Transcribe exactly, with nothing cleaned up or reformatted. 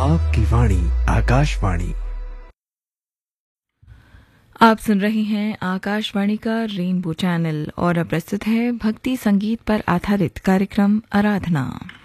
आपकी वाणी आकाशवाणी। आप सुन रहे हैं आकाशवाणी का रेनबो चैनल और अब प्रस्तुत है भक्ति संगीत पर आधारित कार्यक्रम आराधना।